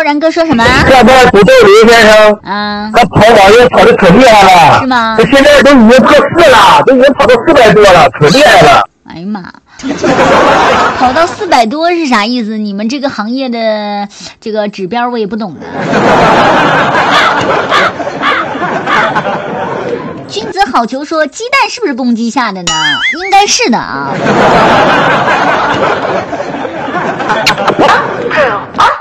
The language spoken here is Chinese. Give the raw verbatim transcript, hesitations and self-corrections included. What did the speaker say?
然哥说什么？ 这波土豆林先生， 啊， 他跑网页跑的可厉害了， 是吗？ 他现在都已经破四了，都已经跑到四百多了，可厉害了。 哎呀妈！跑到四百多是啥意思？你们这个行业的这个指标我也不懂的。君子好逑说鸡蛋是不是公鸡下的呢？应该是的啊。